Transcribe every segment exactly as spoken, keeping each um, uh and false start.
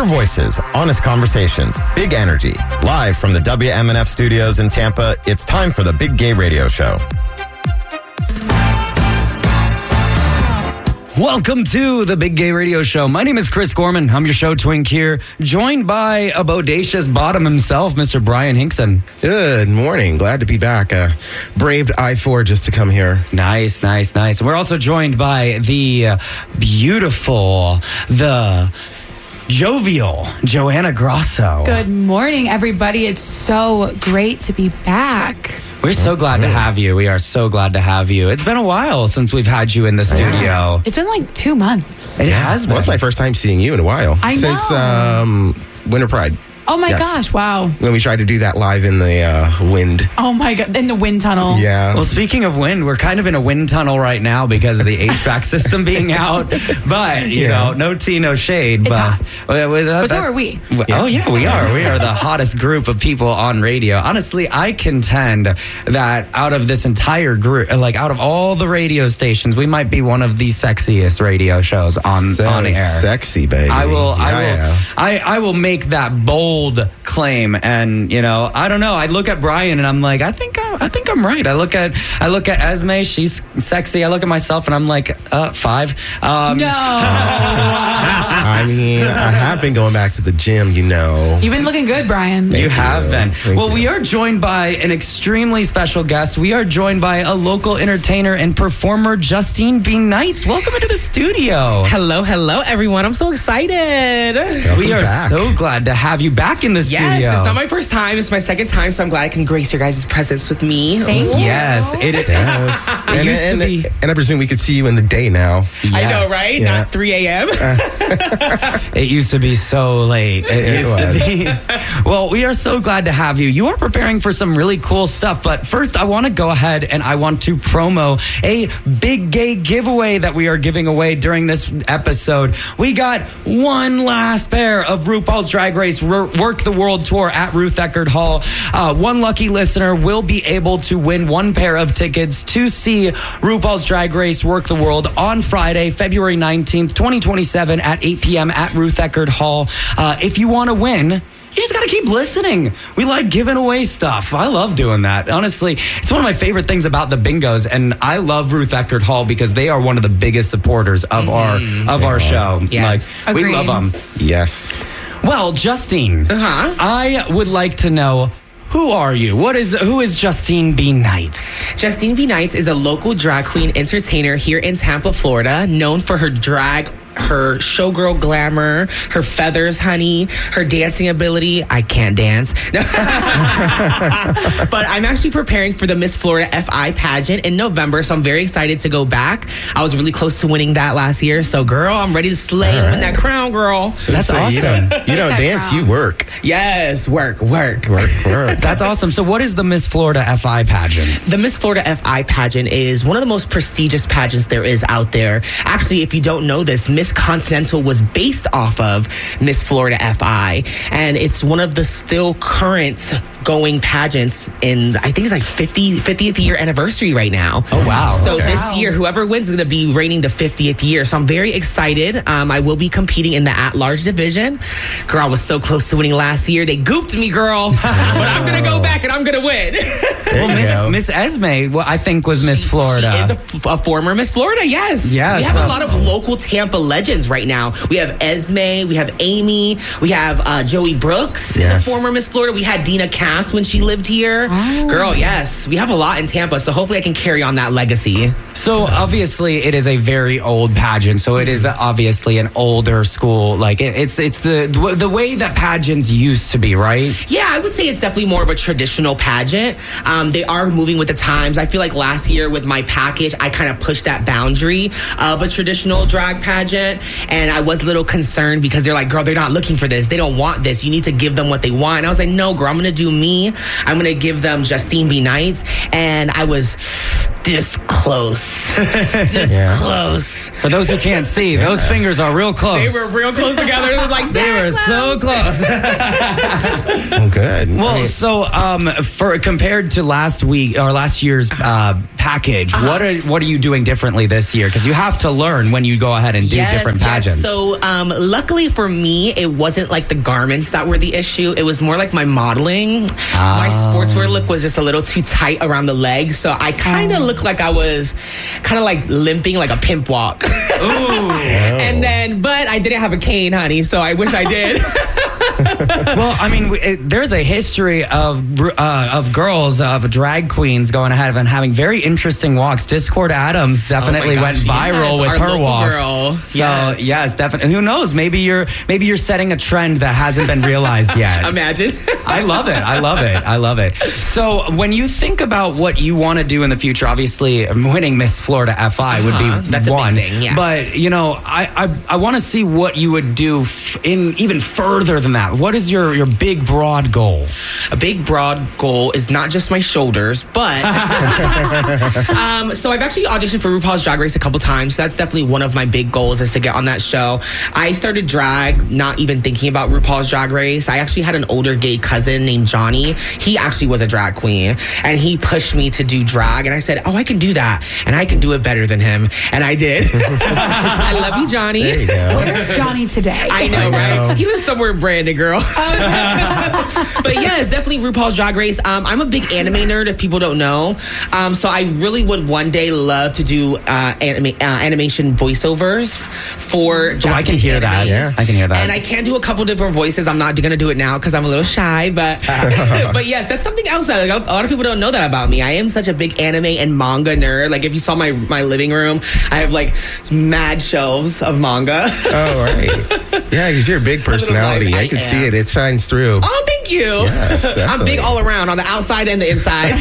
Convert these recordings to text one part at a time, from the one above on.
voices, honest conversations, big energy. Live from the W M N F studios in Tampa, it's time for the Big Gay Radio Show. Welcome to the Big Gay Radio Show. My name is Chris Gorman. I'm your show twink here, joined by a bodacious bottom himself, Mister Brian Hinkson. Good morning. Glad to be back. Uh, braved I four just to come here. Nice, nice, nice. And we're also joined by the uh, beautiful, the jovial Joanna Grosso. Good morning, everybody. It's so great to be back. We're so glad to have you. We are so glad to have you. It's been a while since we've had you in the studio. It's been like two months. It has been. Well, it's my first time seeing you in a while. I Since know. um, Winter Pride. Oh my Yes. gosh, wow. When we tried to do that live in the uh, wind. Oh my god, in the wind tunnel. Yeah. Well, speaking of wind, we're kind of in a wind tunnel right now because of the H V A C system being out. But, you Yeah. know, no tea, no shade. It's but, hot. Well, well, that- But so that- are we. Well, Oh, yeah, we are. We are the hottest group of people on radio. Honestly, I contend that out of this entire group, like out of all the radio stations, we might be one of the sexiest radio shows on, So on air. Sexy, baby. I will, I Yeah, will, yeah. I, I will make that bold claim. And you know, I don't know. I look at Brian and I'm like, I think, I, I think I'm right. I look at, I look at Esme. She's sexy. I look at myself and I'm like, uh, five. Um, No. I mean, I have been going back to the gym, you know. You've been looking good, Brian. You Thank have you. been. Thank well, you. we are joined by an extremely special guest. We are joined by a local entertainer and performer, Justine B. Knights. Welcome into the studio. Hello, hello, everyone. I'm so excited. Welcome we are back. so glad to have you back in the Yes, studio. it's not my first time. It's my second time, so I'm glad I can grace your guys' presence with me. Thank you. Yes, it is. Yes. and, used to and, be- and I presume we could see you in the day now. I know, Yes. right? Yeah. Not three a.m. It used to be so late. It, It used to was. be. Well, we are so glad to have you. You are preparing for some really cool stuff, but first I want to go ahead and I want to promo a big gay giveaway that we are giving away during this episode. We got one last pair of RuPaul's Drag Race R- Work the World Tour at Ruth Eckerd Hall. Uh, one lucky listener will be able to win one pair of tickets to see RuPaul's Drag Race Work the World on Friday, February nineteenth, twenty twenty-seven at eight p.m. at Ruth Eckerd Hall. Uh, if you want to win, you just got to keep listening. We like giving away stuff. I love doing that. Honestly, it's one of my favorite things about the bingos, and I love Ruth Eckerd Hall because they are one of the biggest supporters of our of our show. Yes. Like, we Agreed. love them. Yes. Well, Justine, Uh-huh. I would like to know, who are you? What is who is Justine B. Knights? Justine B. Knights is a local drag queen entertainer here in Tampa, Florida, known for her drag, her showgirl glamour, her feathers, honey, her dancing ability. I can't dance. But I'm actually preparing for the Miss Florida F I pageant in November, so I'm very excited to go back. I was really close to winning that last year, so girl, I'm ready to slay and win that crown, girl. That's So You awesome. don't, you don't that dance, crown. you work. Yes, work, work. Work, work. That's awesome. So what is the Miss Florida F I pageant? The Miss Florida F I pageant is one of the most prestigious pageants there is out there. Actually, if you don't know this, Miss Continental was based off of Miss Florida F I, and it's one of the still current going pageants in, I think it's like fifty, fiftieth year anniversary right now. Oh, wow. So Okay. this Wow. year, whoever wins is going to be reigning the fiftieth year. So I'm very excited. Um, I will be competing in the at-large division. Girl, I was so close to winning last year. They gooped me, girl. But I'm going to go back and I'm going to win. There Well, you go. Miss Miss Esme, well, I think was Miss Florida. She is a, f- a former Miss Florida, yes. Yes. We have Uh, a lot of local Tampa legends right now. We have Esme, we have Amy, we have uh, Joey Brooks is Yes. a former Miss Florida. We had Dina Cass when she lived here. Oh. Girl, yes. We have a lot in Tampa, so hopefully I can carry on that legacy. So obviously it is a very old pageant. So it is obviously an older school. Like it, it's it's the the way that pageants used to be, right? Yeah, I would say it's definitely more of a traditional pageant. Um, they are moving with the times. I feel like last year with my package, I kind of pushed that boundary of a traditional drag pageant. And I was a little concerned because they're like, girl, they're not looking for this. They don't want this. You need to give them what they want. And I was like, no, girl, I'm going to do me. I'm going to give them Justine B. Knights. And I was this close. This Yeah. close. For those who can't see, those fingers are real close. They were real close together. Like They were so close. Well, good. Well, I mean, so um, for compared to last week or last year's uh, package, Uh-huh. what are what are you doing differently this year? Because you have to learn when you go ahead and do Yes, different yes. pageants. So, um, luckily for me, it wasn't like the garments that were the issue. It was more like my modeling. My sportswear look was just a little too tight around the legs, so I kind of looked like I was kind of like limping, like a pimp walk. Ooh. And then, but I didn't have a cane, honey. So I wish I did. Well, I mean, we- it, there's a history of uh, of girls, of drag queens going ahead and having very interesting walks. Discord Adams definitely Oh my went gosh, viral yes, with our her local walk. girl. So Yes. yes. definitely. Who knows? Maybe you're maybe you're setting a trend that hasn't been realized yet. Imagine. I love it. I love it. I love it. So when you think about what you want to do in the future, obviously winning Miss Florida F I would Uh-huh. be That's a big one. thing, yes. But you know, I I, I want to see what you would do f- in even further than that. What is your your big broad goal? A big broad goal is not just my shoulders, but um, so I've actually auditioned for RuPaul's Drag Race a couple times. So that's definitely one of my big goals is to get on that show. I started drag not even thinking about RuPaul's Drag Race. I actually had an older gay cousin named Johnny. He actually was a drag queen, and he pushed me to do drag. And I said, "Oh, I can do that, and I can do it better than him." And I did. I love you, Johnny. there you go. Where's Johnny today? I know, I know. right? He lives somewhere in Brandon, girl. But yeah, it's definitely RuPaul's Drag Race. Um, I'm a big anime nerd, if people don't know. Um, so I really would one day love to do uh, anima- uh, animation voiceovers for Japanese Oh, I can hear that. animes. Yeah. I can hear that. And I can do a couple different voices. I'm not going to do it now because I'm a little shy, but but yes, that's something else that like, a lot of people don't know that about me. I am such a big anime and manga nerd. Like if you saw my my living room, I have like mad shelves of manga. Oh, right. Yeah, because you're a big personality. I I, can am. see it. It shines through. Oh, thank you. Yes, I'm definitely. big all around on the outside and the inside.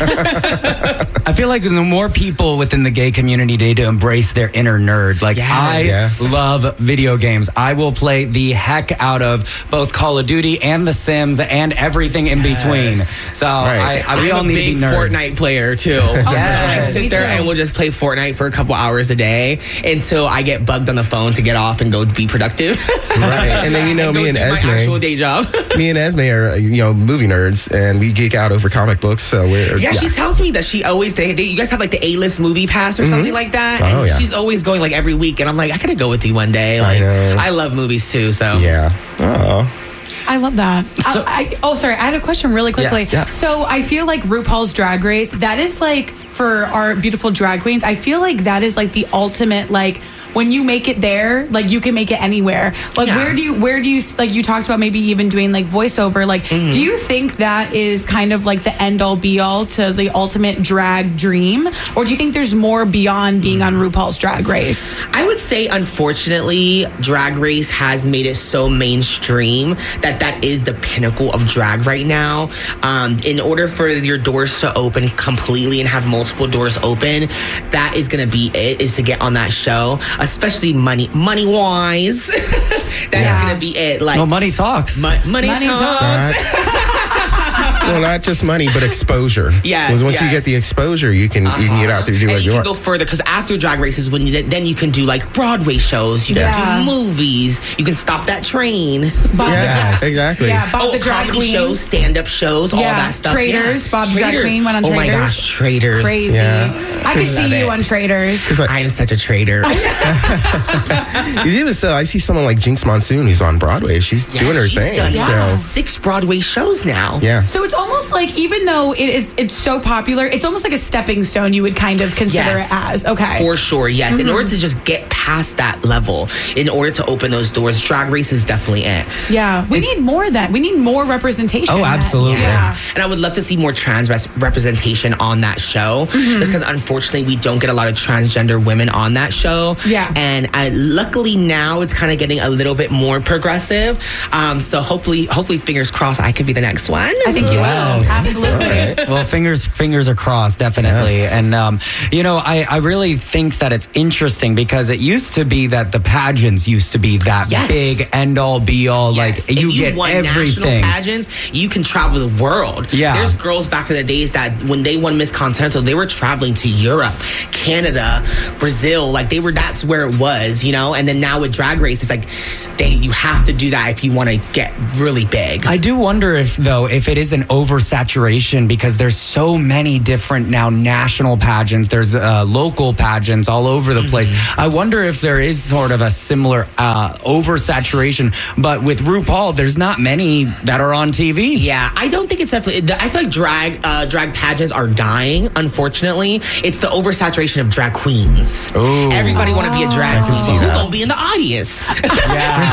I feel like the more people within the gay community need to embrace their inner nerd. Like Yes. I Yeah. love video games. I will play the heck out of both Call of Duty and The Sims and everything in between. So Right. I, I, we I'm all a need big to be nerds. Fortnite player too. Yes. I Me sit there too. and we'll just play Fortnite for a couple hours a day until I get bugged on the phone to get off and go be productive. Right. And then, you know, go me and do my actual Esme, day job. me and Esme are, you know, movie nerds, and we geek out over comic books. So we're, Yeah, she tells me that she always they, they you guys have like the A-list movie pass or something like that, and Oh, yeah. she's always going like every week, and I'm like, I gotta go with you one day. I Like, know. I love movies too, so Yeah. Oh. I love that. So- I, I, oh, sorry. I had a question really quickly. Yes, yeah. So I feel like RuPaul's Drag Race, that is like, for our beautiful drag queens, I feel like that is like the ultimate, like, when you make it there, like you can make it anywhere. Like Yeah. where do you, where do you, like you talked about maybe even doing like voiceover. Like, Mm-hmm. do you think that is kind of like the end all be all to the ultimate drag dream? Or do you think there's more beyond being on RuPaul's Drag Race? I would say, unfortunately, Drag Race has made it so mainstream that that is the pinnacle of drag right now. Um, in order for your doors to open completely and have multiple doors open, that is going to be it, is to get on that show, especially money, money wise. That is Yeah. going to be it. Like, Well, money talks. mo- money, Money talks. That- well, not just money, but exposure. Yes, Because once you yes. get the exposure, you can you can get out there and do And what you you can want. go further because after Drag Race is when you then you can do like Broadway shows, you Yeah. can do movies, you can stop that train. Bob Yeah, the, exactly. Yeah, Bob oh, the Drag comedy Queen. shows, stand-up shows, all Yeah, that stuff. Traitors. Yeah. Bob the Drag Traitors. Queen went on Oh my Traitors. gosh, Traitors. Crazy. Yeah. I could Love see you it. on Traders. I am such a traitor. Even so, I see someone like Jinx Monsoon who's on Broadway. She's Yeah, doing her she's thing. done So six Broadway shows now. yeah. So it's almost like, even though it is, it's so popular, it's almost like a stepping stone. You would kind of consider Yes. it as okay. For sure, yes. In order to just get past that level, in order to open those doors, Drag Race is definitely it. Yeah, we need more of that. We need more representation. Oh, in that. absolutely. Yeah. And I would love to see more trans res- representation on that show. Mm-hmm. Just because unfortunately we don't get a lot of transgender women on that show. Yeah. And I, luckily now it's kind of getting a little bit more progressive. Um, so hopefully, hopefully, fingers crossed, I could be the next one. I think you Yes. will. Absolutely. Well, fingers fingers are crossed, definitely. Yes. And um, you know, I, I really think that it's interesting because it used used to be that the pageants used to be that Yes. big end all be all. Yes. Like you, if you get won everything. national pageants, you can travel the world. Yeah. There's girls back in the days that when they won Miss Continental, they were traveling to Europe, Canada, Brazil. Like they were, that's where it was, you know? And then now with Drag Race, it's like they you have to do that if you want to get really big. I do wonder if, though, if it is an oversaturation because there's so many different now national pageants. There's uh, local pageants all over the place. Mm-hmm. I wonder if there is sort of a similar uh, oversaturation. But with RuPaul, there's not many that are on T V. Yeah, I don't think it's definitely. I feel like drag uh, drag pageants are dying. Unfortunately, it's the oversaturation of drag queens. Ooh. Everybody want to be a drag queen, see so who's that. gonna be in the audience? Yeah.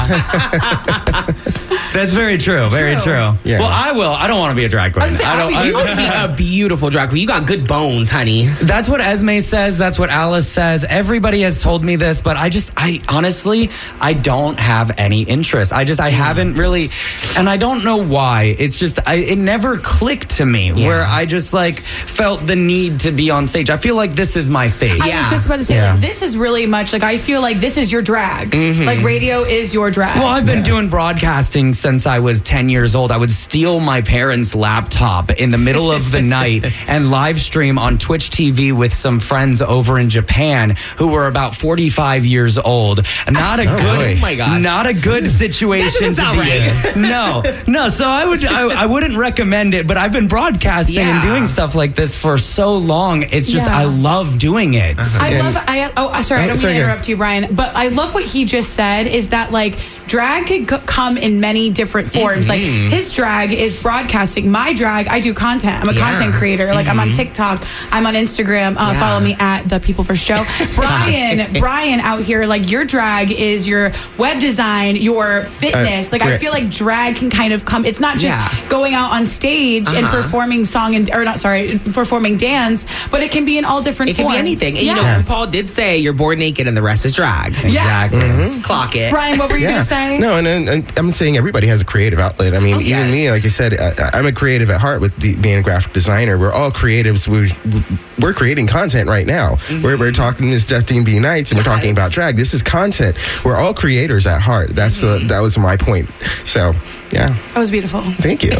That's very true. Very true. True. Yeah. Well, I will. I don't want to be a drag queen. I was saying, I don't. I mean, You would be a beautiful drag queen. You got good bones, honey. That's what Esme says. That's what Alice says. Everybody has told me this, but I just, I honestly, I don't have any interest. I just, I haven't really, and I don't know why. It's just, I, it never clicked to me Yeah. where I just like felt the need to be on stage. I feel like this is my stage. I Yeah. was just about to say, Yeah. like, this is really much like I feel like this is your drag. Like radio is your drag. Well, I've been doing broadcasting since I was ten years old. I would steal my parents' laptop in the middle of the night and live stream on Twitch T V with some friends over in Japan who were about forty-five years old. Not a Oh, good, boy. Oh my God. not a good situation doesn't to sound be right. in. No, no. So I would, I, I wouldn't recommend it. But I've been broadcasting and Yeah. doing stuff like this for so long. It's just Yeah. I love doing it. I And- love. I oh, uh, sorry, I Oh, don't sorry, mean to go interrupt you, Brian. But I love what he just said. Is that like drag could c- come in many different forms. Like his drag is broadcasting. My drag, I do content. I'm a Yeah. content creator. Like I'm on TikTok. I'm on Instagram. Uh, Yeah. Follow me at the People for Show. Brian, Brian out here. Like your drag is your web design, your fitness. Uh, like I great. feel like drag can kind of come. It's not just Yeah. going out on stage and Uh-huh. performing song and or not sorry performing dance, but it can be in all different It can forms. be anything. And you know, Yes. Paul did say you're born naked and the rest is drag. Exactly. Clock it. Brian, what were you Yeah. going to say? No, and, and, and I'm saying everybody has a creative outlet. I mean, Oh, even yes. me, like I said, I, I'm a creative at heart with the, being a graphic designer. We're all creatives. We're, we're creating content right now. We're, we're talking this Justine B. Nights and we're talking about drag. This is content. We're all creators at heart. That's uh, that was my point. So, yeah, That was beautiful. thank you.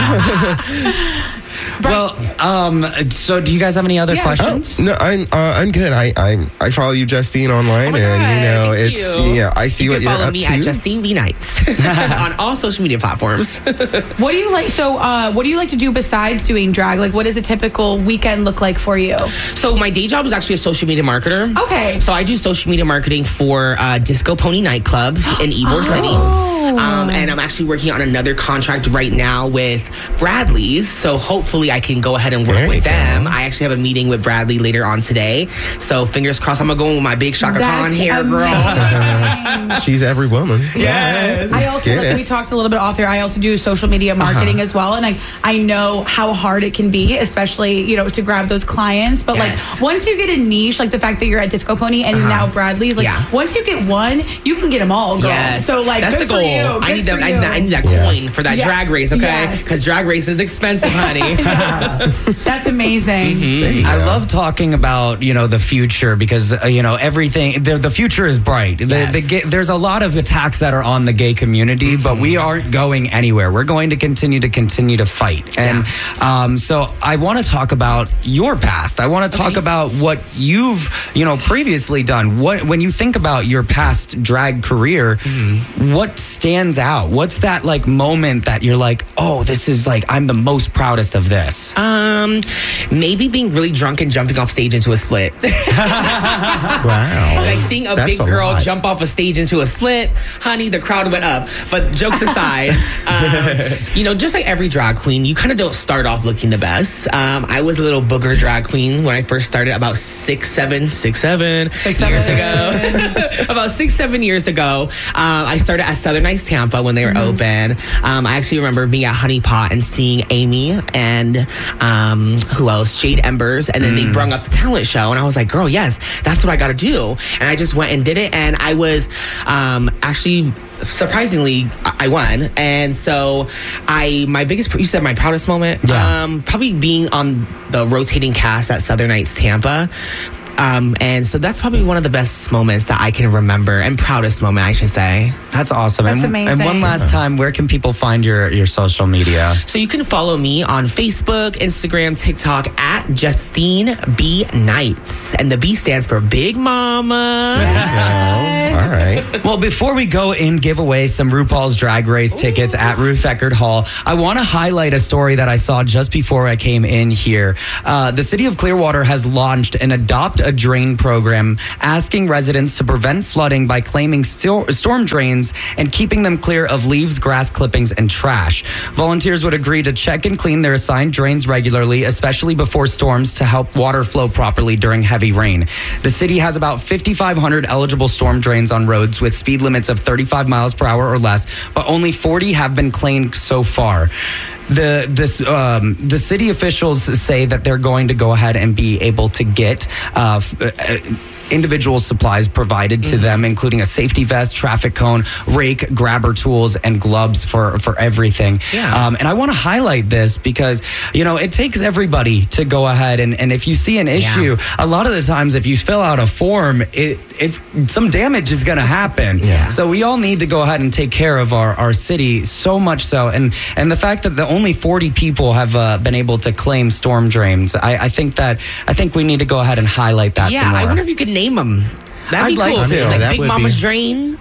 Well, um, so do you guys have any other Yeah, questions? No, I'm uh, I'm good. I I I follow you, Justine, online, Oh my and God, you know thank it's you. yeah. I see You what can you're follow up me to. at Justine V Nights on all social media platforms. What do you like? So, uh, what do you like to do besides doing drag? Like, what does a typical weekend look like for you? So my day job is actually a social media marketer. Okay. So I do social media marketing for uh, Disco Pony Nightclub in Ybor City. Oh. Um, and I'm actually working on another contract right now with Bradley's. So hopefully I can go ahead and work There you with go. them. I actually have a meeting with Bradley later on today. So fingers crossed I'm going to go in with my big Shaka Khan hair, girl. amazing. She's every woman. Yes. I also, Get like, it. we talked a little bit off there. I also do social media marketing as well. And I, I know how hard it can be, especially, you know, to grab those clients. But Yes. like, once you get a niche, like the fact that you're at Disco Pony and now Bradley's, like, Yeah. once you get one, you can get them all, girl. Yes. So, like, that's good the for goal. you. I Good need that. for I need that, I you. need that Yeah. coin for that Yeah. drag race, okay? Yes. Because drag race is expensive, honey. That's amazing. There you I go. love talking about, you know, the future because, uh, you know, everything, the, the future is bright. The, Yes. the gay, there's a lot of attacks that are on the gay community, but we aren't going anywhere. We're going to continue to continue to fight. And um, so I want to talk about your past. I want to talk Okay. about what you've, you know, previously done. What When you think about your past drag career, what stands out? What's that like moment that you're like, oh, this is like, I'm the most proudest of this? Um, maybe being really drunk and jumping off stage into a split. Wow. Like seeing a That's big a girl lot. jump off a stage into a split, honey, the crowd went up. But jokes aside, um, you know, just like every drag queen, you kind of don't start off looking the best. Um, I was a little booger drag queen when I first started about six, seven, six, seven Six, years seven. ago. about six, seven years ago, um, I started at Southern Nights Tampa when they were open. Um, I actually remember being at Honey Pot and seeing Amy and um, who else? Jade Embers. And then they brung up the talent show. And I was like, girl, yes, that's what I got to do. And I just went and did it. And I was um, actually surprisingly I I won. And so I my biggest you said my proudest moment Yeah. um probably being on the rotating cast at Southern Nights Tampa. Um, and so that's probably one of the best moments that I can remember, and proudest moment, I should say. That's awesome. That's and, amazing. And one last time, where can people find your, your social media? So you can follow me on Facebook, Instagram, TikTok at Justine B. Knights. And the B stands for Big Mama. Yes. All right. Well, before we go and give away some RuPaul's Drag Race tickets at Ruth Eckerd Hall, I want to highlight a story that I saw just before I came in here. Uh, the city of Clearwater has launched an Adopt a Drain program, asking residents to prevent flooding by claiming sto- storm drains and keeping them clear of leaves, grass clippings, and trash. Volunteers would agree to check and clean their assigned drains regularly, especially before storms, to help water flow properly during heavy rain. The city has about fifty-five hundred eligible storm drains on roads with speed limits of thirty-five miles per hour or less, but only forty have been cleaned so far. The this um, the city officials say that they're going to go ahead and be able to get uh, f- uh, individual supplies provided to mm-hmm. them, including a safety vest, traffic cone, rake, grabber tools, and gloves for for everything. Yeah. Um, and I want to highlight this because, you know, it takes everybody to go ahead and, and if you see an issue, yeah. a lot of the times if you fill out a form, it it's some damage is going to happen. Yeah. So we all need to go ahead and take care of our, our city, so much so. And and the fact that the only forty people have uh, been able to claim storm drains, I, I think that I think we need to go ahead and highlight that yeah, some more. I wonder if you could name them. That'd I'd be like cool. to. Like That Big would Mama's be- Drain.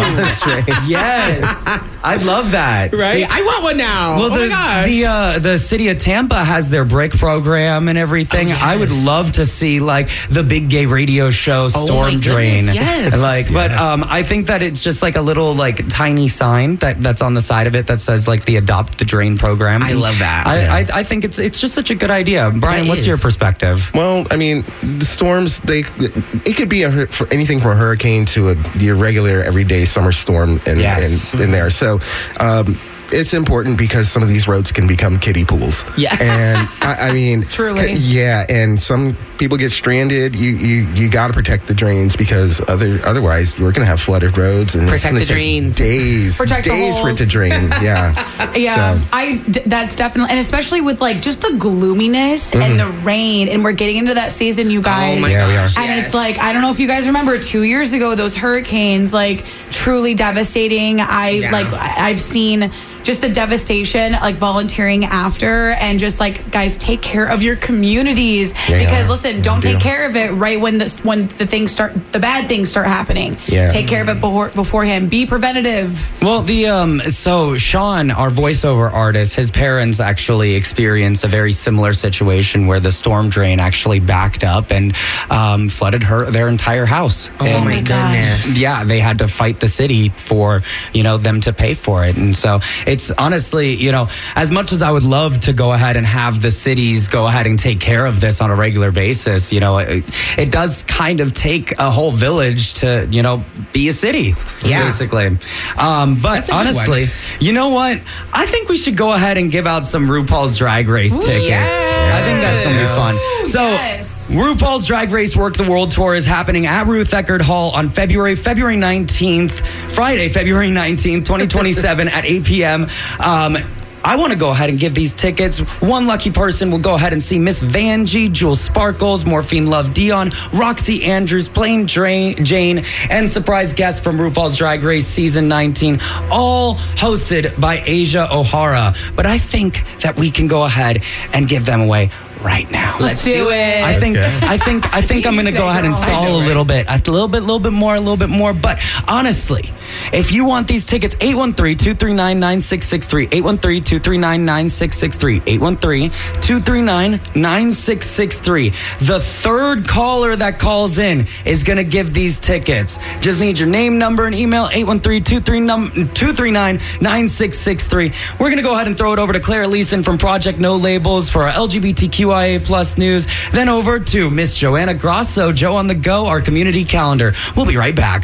Yes, I'd love that. Right? See, I want one now. Well, oh the my gosh. the uh, the city of Tampa has their break program and everything. Oh, yes. I would love to see like the big gay radio show Oh, Storm my Drain. goodness, yes. Like, but um, I think that it's just like a little like tiny sign that that's on the side of it that says like the Adopt the Drain program. I love that. I, Yeah. I I think it's it's just such a good idea. Brian, That what's is. your perspective? Well, I mean, the storms, they it could be a, hur- for anything from a hurricane to a, your regular everyday summer storm in, Yes. in, in there. So um, it's important because some of these roads can become kiddie pools. Yeah. And I, I mean, Truly. yeah. And some people get stranded. You you, you got to protect the drains because other otherwise we're going to have flooded roads and it's Protect gonna the take drains. Days, Protect the days for it holes. to drain. Yeah. Yeah, So- I d- that's definitely, and especially with like just the gloominess and the rain, and we're getting into that season, you guys. Oh my Yeah, we gosh. are. And yes. it's like, I don't know if you guys remember two years ago, those hurricanes, like truly devastating. I Yeah. like, I- I've seen just the devastation, like volunteering after, and just like, guys, take care of your communities Yeah, because yeah. listen, don't Yeah. take care of it right when the when the things start, the bad things start happening. Yeah. Take care of it before beforehand. Be preventative. Well, the um, so Sean, our voiceover artist, his parents actually experienced a very similar situation where the storm drain actually backed up and um, flooded her their entire house. Oh And- my goodness. Yeah, they had to fight the city for, you know, them to pay for it. And so it's honestly, you know, as much as I would love to go ahead and have the cities go ahead and take care of this on a regular basis, you know, it, it does kind of take a whole village to, you know, be a city, Yeah. basically. Um, but That's a good honestly, one. you know what? I think we should go ahead and give out some RuPaul's Drag Race tickets. yes. I think that's going to be fun. So, yes. RuPaul's Drag Race Work the World Tour is happening at Ruth Eckerd Hall on February February nineteenth, Friday, February nineteenth, twenty twenty-seven at eight p.m. Um, I want to go ahead and give these tickets. One lucky person will go ahead and see Miss Vanjie, Jewel Sparkles, Morphine Love Dion, Roxy Andrews, Plain Dra- Jane, and surprise guests from RuPaul's Drag Race Season nineteen, all hosted by Asia O'Hara. But I think that we can go ahead and give them away right now. Let's do it. I think Okay. I think I think I'm gonna go ahead and I stall know, a right? little bit, a little bit, little bit more, a little bit more. But honestly, if you want these tickets, eight one three, two three nine, nine six six three, eight one three, two three nine, nine six six three, eight one three, two three nine, nine six six three. The third caller that calls in is gonna give these tickets. Just need your name, number, and email, eight one three, two three nine, nine six six three. We're gonna go ahead and throw it over to Claire Leeson from Project No Labels for our L G B T Q I A plus news. Then over to Miss Joanna Grosso, Joe on the Go, our community calendar. We'll be right back.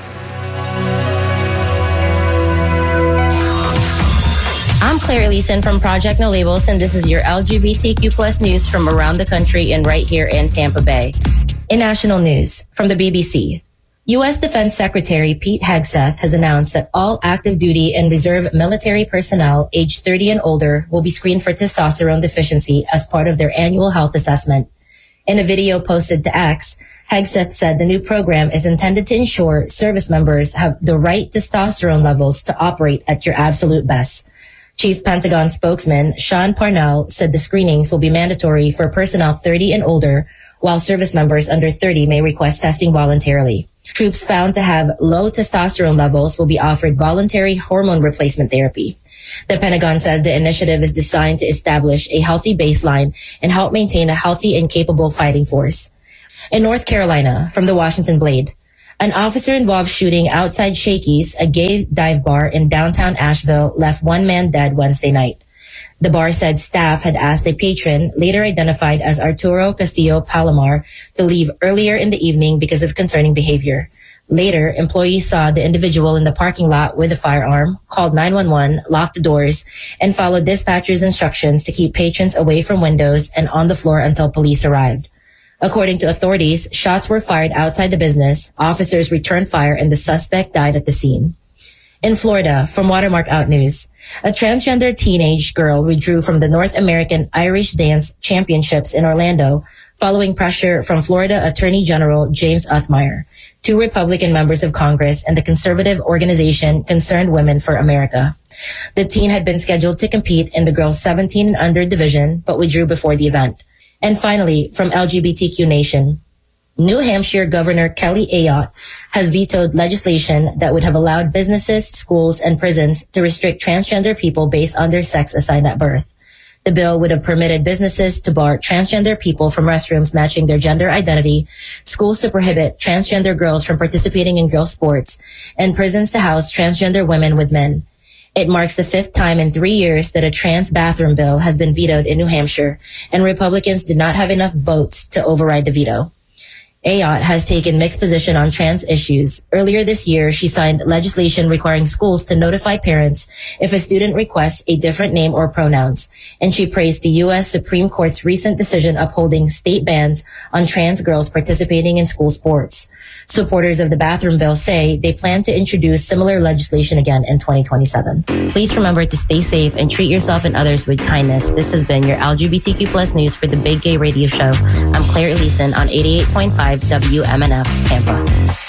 I'm Claire Leeson from Project No Labels, and this is your L G B T Q plus news from around the country and right here in Tampa Bay. In national news, from the B B C, U S Defense Secretary Pete Hegseth has announced that all active duty and reserve military personnel aged thirty and older will be screened for testosterone deficiency as part of their annual health assessment. In a video posted to X, Hegseth said the new program is intended to ensure service members have the right testosterone levels to operate at your absolute best. Chief Pentagon spokesman Sean Parnell said the screenings will be mandatory for personnel thirty and older, while service members under thirty may request testing voluntarily. Troops found to have low testosterone levels will be offered voluntary hormone replacement therapy. The Pentagon says the initiative is designed to establish a healthy baseline and help maintain a healthy and capable fighting force. In North Carolina, from the Washington Blade, an officer-involved shooting outside Shakey's, a gay dive bar in downtown Asheville, left one man dead Wednesday night. The bar said staff had asked a patron, later identified as Arturo Castillo Palomar, to leave earlier in the evening because of concerning behavior. Later, employees saw the individual in the parking lot with a firearm, called nine one one, locked the doors, and followed dispatcher's instructions to keep patrons away from windows and on the floor until police arrived. According to authorities, shots were fired outside the business, officers returned fire, and the suspect died at the scene. In Florida, from Watermark Out News, a transgender teenage girl withdrew from the North American Irish Dance Championships in Orlando following pressure from Florida Attorney General James Othmeyer, two Republican members of Congress, and the conservative organization Concerned Women for America. The teen had been scheduled to compete in the girls' seventeen and under division, but withdrew before the event. And finally, from L G B T Q Nation, New Hampshire Governor Kelly Ayotte has vetoed legislation that would have allowed businesses, schools, and prisons to restrict transgender people based on their sex assigned at birth. The bill would have permitted businesses to bar transgender people from restrooms matching their gender identity, schools to prohibit transgender girls from participating in girls' sports, and prisons to house transgender women with men. It marks the fifth time in three years that a trans bathroom bill has been vetoed in New Hampshire, and Republicans did not have enough votes to override the veto. Ayotte has taken mixed position on trans issues. Earlier this year, she signed legislation requiring schools to notify parents if a student requests a different name or pronouns, and she praised the U S Supreme Court's recent decision upholding state bans on trans girls participating in school sports. Supporters of the bathroom bill say they plan to introduce similar legislation again in twenty twenty-seven. Please remember to stay safe and treat yourself and others with kindness. This has been your L G B T Q plus news for the Big Gay Radio Show. I'm Claire Leeson on eighty-eight point five W M N F Tampa.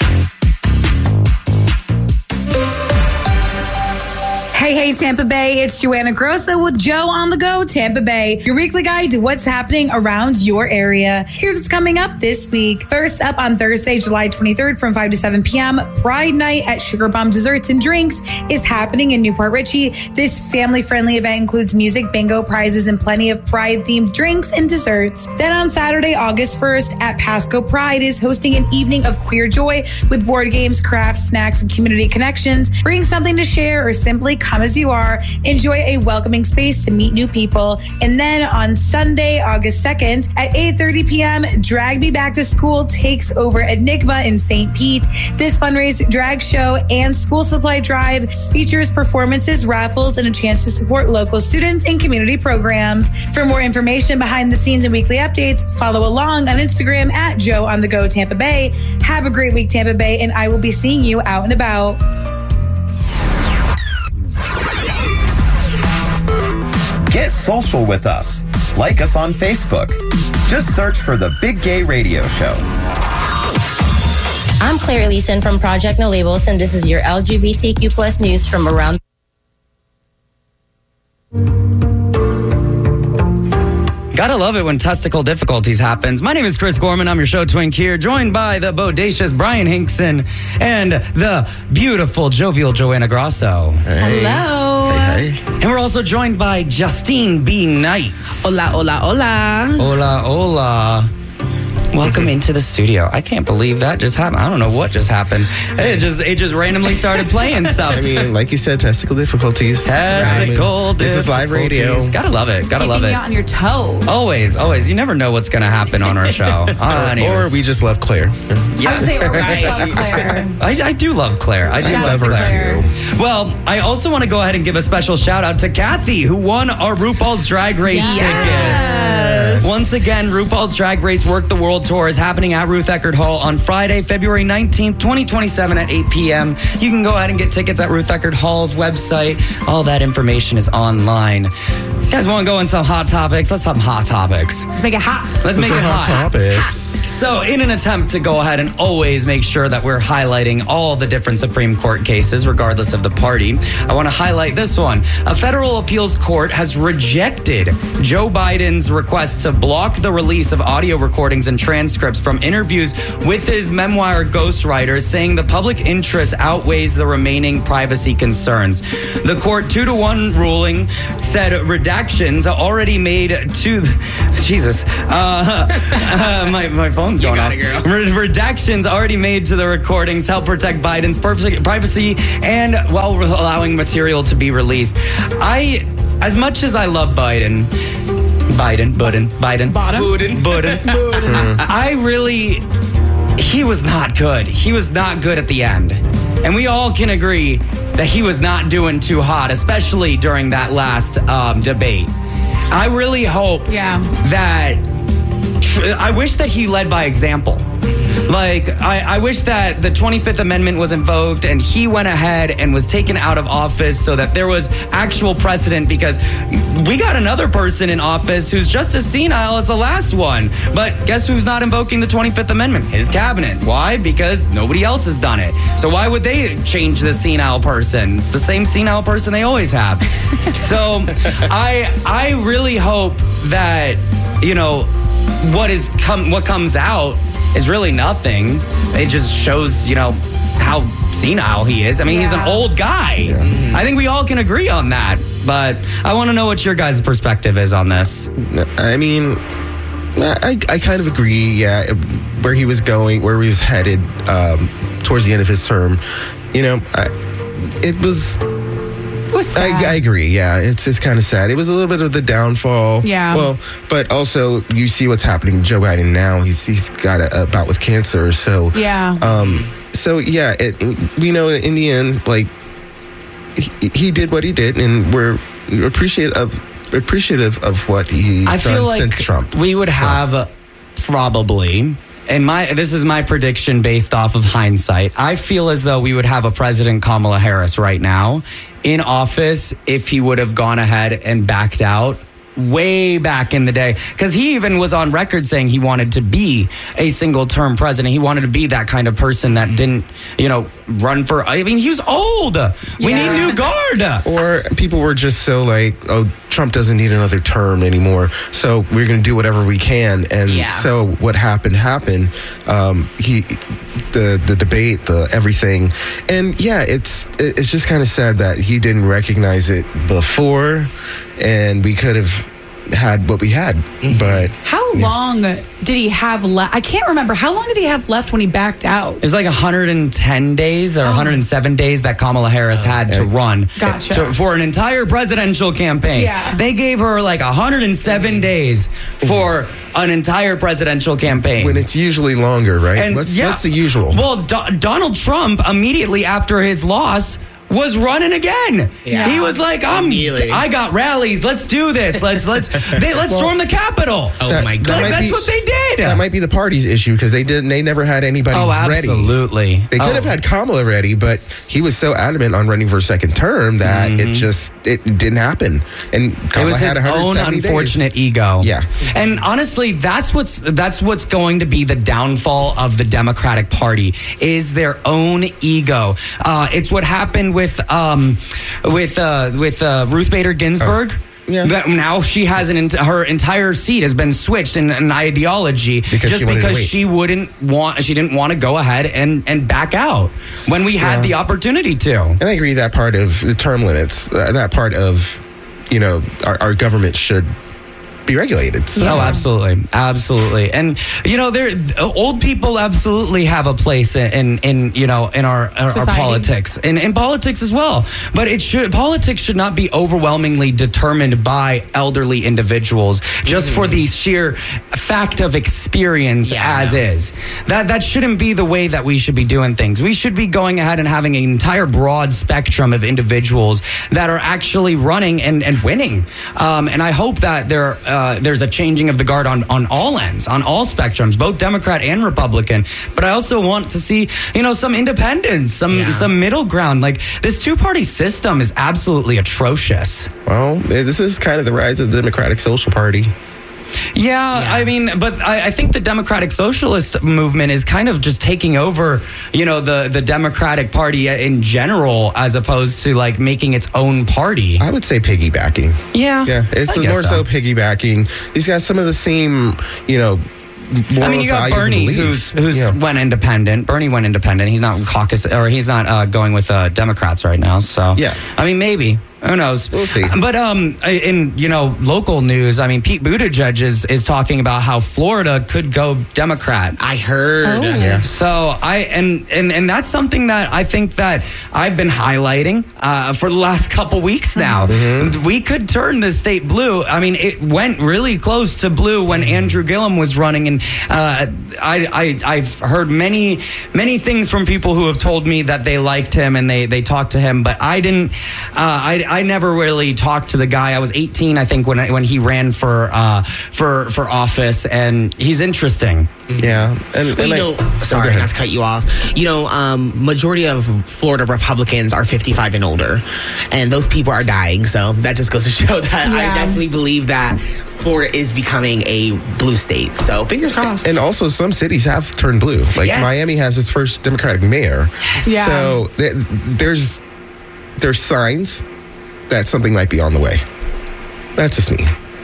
Hey, hey, Tampa Bay, it's Joanna Grosso with Joe on the Go, Tampa Bay, your weekly guide to what's happening around your area. Here's what's coming up this week. First up on Thursday, July twenty-third from five to seven p.m., Pride Night at Sugar Bomb Desserts and Drinks is happening in Newport Richey. This family-friendly event includes music, bingo, prizes, and plenty of Pride-themed drinks and desserts. Then on Saturday, August first, at Pasco Pride is hosting an evening of queer joy with board games, crafts, snacks, and community connections. Bring something to share or simply come as you are. Enjoy a welcoming space to meet new people. And then on Sunday, August second at eight thirty p.m., Drag Me Back to School takes over Enigma in Saint Pete. This fundraise drag show and school supply drive features performances, raffles, and a chance to support local students and community programs. For more information behind the scenes and weekly updates, follow along on Instagram at Joe on the Go Tampa Bay. Have a great week, Tampa Bay, and I will be seeing you out and about. Get social with us. Like us on Facebook. Just search for The Big Gay Radio Show. I'm Claire Leeson from Project No Labels, and this is your L G B T Q plus news from around. Gotta love it when testicle difficulties happens. My name is Chris Gorman. I'm your show twink here, joined by the bodacious Brian Hinkson and the beautiful, jovial Joanna Grosso. Hey. Hello. Hey, hey. And we're also joined by Justine B. Knights. Hola, hola, hola. Hola, hola. Welcome into the studio. I can't believe that just happened. I don't know what just happened. It just it just randomly started playing stuff. I mean, like you said, testicle difficulties. Testicle This is live radio. difficulties. Gotta love it. Gotta Keeping love it. you on your toes. Always, always. You never know what's gonna happen on our show. Uh, Or we just love Claire. I would say, or we just love Claire. I, I do love Claire. I do Shout love out to Claire. Claire. Well, I also want to go ahead and give a special shout out to Kathy, who won our RuPaul's Drag Race Yes. tickets. Once again, RuPaul's Drag Race Work the World Tour is happening at Ruth Eckerd Hall on Friday, February nineteenth, twenty twenty-seven at eight p.m. You can go ahead and get tickets at Ruth Eckerd Hall's website. All that information is online. You guys want to go in some hot topics? Let's have hot topics. Let's make it hot. Let's make it hot hot. topics. So, in an attempt to go ahead and always make sure that we're highlighting all the different Supreme Court cases, regardless of the party, I want to highlight this one. A federal appeals court has rejected Joe Biden's request to block the release of audio recordings and transcripts from interviews with his memoir ghostwriters, saying the public interest outweighs the remaining privacy concerns. The court two to one ruling said redactions already made to Jesus. Uh, uh, my my phone's going off. Redactions already made to the recordings help protect Biden's privacy and while allowing material to be released. I, as much as I love Biden, Biden, Biden, Biden, Biden, Biden, Biden, I really, he was not good. He was not good at the end. And we all can agree that he was not doing too hot, especially during that last um, debate. I really hope yeah. that, I wish that he led by example. Like, I, I wish that the twenty-fifth Amendment was invoked and he went ahead and was taken out of office so that there was actual precedent, because we got another person in office who's just as senile as the last one. But guess who's not invoking the twenty-fifth Amendment? His cabinet. Why? Because nobody else has done it. So why would they change the senile person? It's the same senile person they always have. So I I really hope that, you know, what is come what comes out is really nothing. It just shows, you know, how senile he is. I mean, yeah. he's an old guy. Yeah. Mm-hmm. I think we all can agree on that. But I want to know what your guys' perspective is on this. I mean, I, I kind of agree, yeah, where he was going, where he was headed um, towards the end of his term. You know, I, it was... It was sad. I, I agree. Yeah, it's it's kind of sad. It was a little bit of the downfall. Yeah. Well, but also you see what's happening to Joe Biden now. He's he's got a, a bout with cancer. So yeah. Um. So yeah, it, we know that in the end, like he, he did what he did, and we're appreciative of appreciative of what he's I done feel like since Trump. We would so. have probably. And my this is my prediction based off of hindsight. I feel as though we would have a President Kamala Harris right now in office if he would have gone ahead and backed out way back in the day. Because he even was on record saying he wanted to be a single term president. He wanted to be that kind of person that didn't, you know, run for, I mean, he was old. We Yeah. need new guard. Or people were just so like, oh, Trump doesn't need another term anymore, so we're going to do whatever we can. And Yeah. so what happened happened. Um, he, the the debate, the everything, and yeah, it's it's just kind of sad that he didn't recognize it before, and we could have had what we had. Mm-hmm. But how yeah. long did he have left? I can't remember. How long did he have left when he backed out? It was like one hundred ten days or one hundred seven days that Kamala Harris had to run Gotcha. to, for an entire presidential campaign. Yeah. They gave her like one hundred seven days for an entire presidential campaign. When it's usually longer, right? And what's, yeah, what's the usual? Well, Do- Donald Trump, immediately after his loss, was running again. Yeah. He was like, "I'm, Immediately. I got rallies. Let's do this. Let's let's they, let's Well, storm the Capitol." Oh That- my that God. Like, might that's be- what they did. That might be the party's issue, because they didn't. They never had anybody oh, ready. absolutely. They could oh. have had Kamala ready, but he was so adamant on running for a second term that Mm-hmm. it just it didn't happen. And Kamala It was his had own one hundred seventy unfortunate days. ego. Yeah. And honestly, that's what's that's what's going to be the downfall of the Democratic Party is their own ego. Uh, it's what happened with um, with uh, with uh, Ruth Bader Ginsburg. Oh. Yeah. That now she has an ent- her entire seat has been switched in an ideology Because just she wanted to because wait. she wouldn't want she didn't want to go ahead and, and back out when we had Yeah. the opportunity to. And I agree that part of the term limits, uh, that part of, you know, our, our government should be regulated. So. Oh, absolutely, absolutely, and you know, there old people absolutely have a place in, in, in you know, in our our, our Society. politics, in in politics as well. But it should politics should not be overwhelmingly determined by elderly individuals just mm-hmm. for the sheer fact of experience Yeah, as no. is. That that shouldn't be the way that we should be doing things. We should be going ahead and having an entire broad spectrum of individuals that are actually running and and winning. Um, and I hope that there. Uh, Uh, there's a changing of the guard on, on all ends, on all spectrums, both Democrat and Republican. But I also want to see, you know, some independence, some Yeah. some middle ground. Like this two-party system is absolutely atrocious. Well, this is kind of the rise of the Democratic Social Party. Yeah, Yeah. I mean, but I, I think the Democratic Socialist movement is kind of just taking over, you know, the, the Democratic Party in general, as opposed to like making its own party. I would say piggybacking. Yeah. Yeah, it's I guess more so. piggybacking. He's got some of the same, you know, morals, I mean, you got values, and Bernie, beliefs. who's who's Yeah. went independent. Bernie went independent. He's not caucus, or he's not uh, going with uh, Democrats right now. So Yeah. I mean, maybe. Who knows? We'll see. But um, in you know local news, I mean, Pete Buttigieg is is talking about how Florida could go Democrat. I heard. Oh. Yeah. So I and and and that's something that I think that I've been highlighting uh, for the last couple weeks now. Mm-hmm. We could turn the state blue. I mean, it went really close to blue when Andrew Gillum was running, and uh, I, I I've heard many many things from people who have told me that they liked him and they they talked to him, but I didn't. Uh, I I never really talked to the guy. I was eighteen, I think, when I, when he ran for uh, for for office, and he's interesting. Yeah. And, Well, and you I- know, oh, sorry, go ahead. not to cut you off. You know, um, majority of Florida Republicans are fifty-five and older, and those people are dying. So that just goes to show that Yeah. I definitely believe that Florida is becoming a blue state. So fingers crossed. And also, some cities have turned blue. Like Yes. Miami has its first Democratic mayor. Yeah. So th- there's there's signs that something might be on the way. That's just me.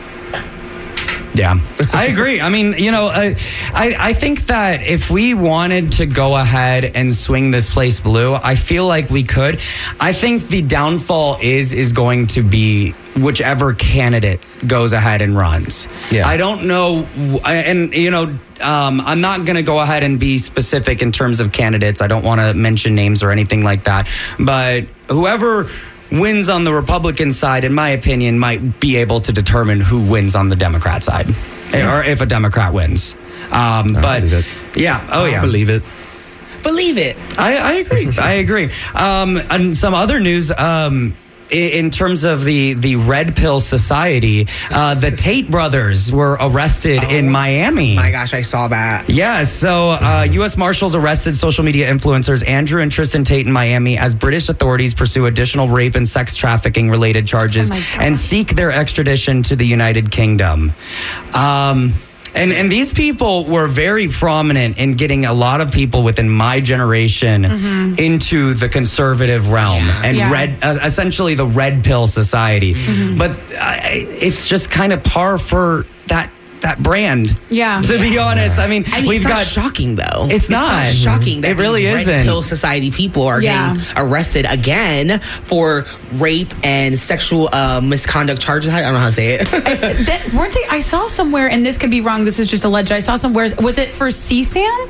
Yeah, I agree. I mean, you know, I, I I think that if we wanted to go ahead and swing this place blue, I feel like we could. I think the downfall is is going to be whichever candidate goes ahead and runs. Yeah. I don't know, and you know, um, I'm not going to go ahead and be specific in terms of candidates. I don't want to mention names or anything like that. But whoever wins on the Republican side, in my opinion, might be able to determine who wins on the Democrat side, or if a Democrat wins. Um, but believe it. yeah, oh I yeah, believe it. Believe it. I, I agree. I agree. Um, and some other news. Um, in terms of the, the Red Pill Society, uh, the Tate brothers were arrested in Miami. My gosh, I saw that. Yeah, so uh, U S Marshals arrested social media influencers Andrew and Tristan Tate in Miami as British authorities pursue additional rape and sex trafficking related charges Oh my gosh. and seek their extradition to the United Kingdom. Um, and and these people were very prominent in getting a lot of people within my generation into the conservative realm Yeah. and Yeah. red, uh, essentially the Red Pill Society. But uh, it's just kind of par for that that brand. Yeah. To be honest, I mean, I mean, we've it's not got shocking though. It's not. shocking that It really these isn't. Red Pill Society people are Yeah. getting arrested again for rape and sexual uh, misconduct charges. I don't know how to say it. That, weren't they? I saw somewhere, and this could be wrong. This is just alleged. I saw somewhere. Was it for C SAM?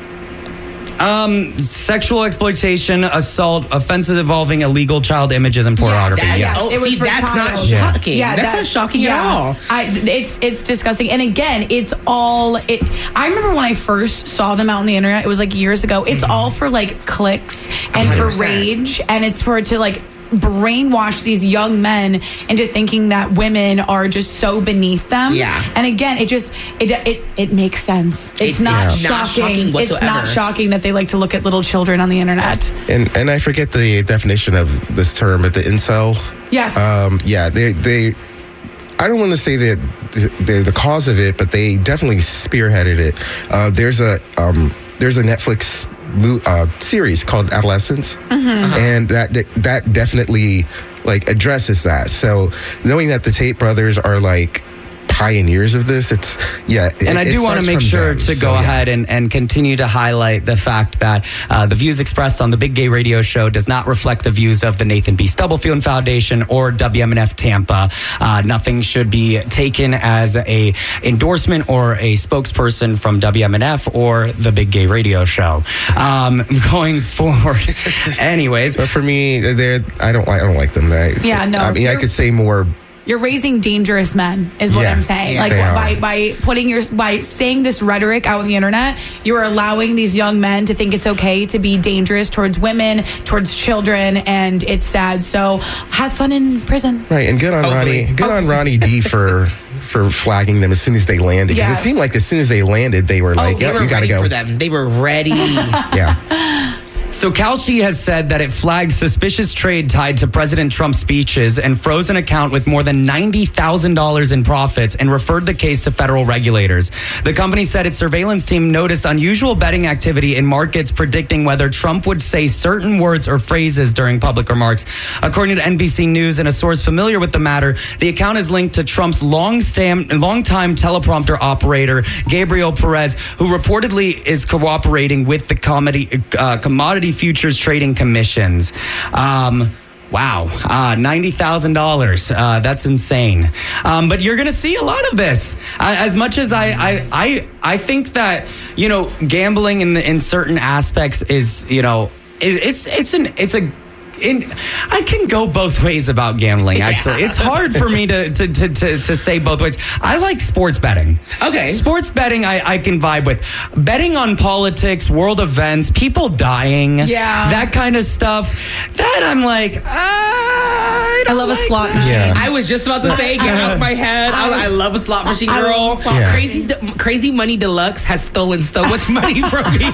um, sexual exploitation, assault, offenses involving illegal child images and pornography. that- yes. Oh, It was see, for that's not child. shocking. That's that- not shocking yeah. at all. I, it's it's disgusting. And again, it's all. It. I remember when I first saw them out on the internet. It was like years ago. It's all for like clicks and for one hundred percent. rage, and it's for to like brainwash these young men into thinking that women are just so beneath them. Yeah. And again, it just it it it makes sense. It's, It's not, not shocking. shocking it's not whatsoever. shocking that they like to look at little children on the internet. And and I forget the definition of this term, but the incels. Yes. Um, yeah, they they. I don't want to say that they're the cause of it, but they definitely spearheaded it. Uh, there's a um, there's a Netflix mo- uh, series called Adolescence, and that that definitely like addresses that. So knowing that the Tate brothers are like pioneers of this, it's yeah. And it, I it do want to starts make from sure them. to So, go yeah. ahead and, and continue to highlight the fact that uh, the views expressed on the Big Gay Radio Show does not reflect the views of the Nathan B. Stubblefield Foundation or W M N F Tampa. Uh, nothing should be taken as a endorsement or a spokesperson from W M N F or the Big Gay Radio Show. Um, going forward, anyways. But for me, they're I don't I don't like them. I, Yeah, no, I mean, I you're- could say more. You're raising dangerous men, is what Yeah, I'm saying. yeah, like they by are. by putting your by saying this rhetoric out on the internet, you're allowing these young men to think it's okay to be dangerous towards women, towards children, and it's sad. So have fun in prison. Right, and good on Hopefully. Ronnie. Good on Ronnie D for for flagging them as soon as they landed. Because Yes. it seemed like as soon as they landed, they were like, They "Yep, were you got to ready go." for them. They were ready. Yeah, So Kalshi has said that it flagged suspicious trade tied to President Trump's speeches and froze an account with more than ninety thousand dollars in profits and referred the case to federal regulators. The company said its surveillance team noticed unusual betting activity in markets predicting whether Trump would say certain words or phrases during public remarks. According to N B C News and a source familiar with the matter, the account is linked to Trump's long-time teleprompter operator, Gabriel Perez, who reportedly is cooperating with the comedy, uh, commodity futures trading commissions. Um, wow, uh, ninety thousand dollars. Uh, that's insane. Um, but you're going to see a lot of this. Uh, as much as I, I, I, I think that, you know, gambling in the, in certain aspects is, you know, is, it's it's an it's a In, I can go both ways about gambling, actually. Yeah. It's hard for me to, to, to, to, to say both ways. I like sports betting. Okay. Sports betting, I, I can vibe with. Betting on politics, world events, people dying, yeah, that kind of stuff, that I'm like, I, I love like a slot that. machine. Yeah. I was just about to say, get out of my head. I, I love a slot machine, I girl. love slot Yeah. Crazy, Crazy Money Deluxe has stolen so much money from me.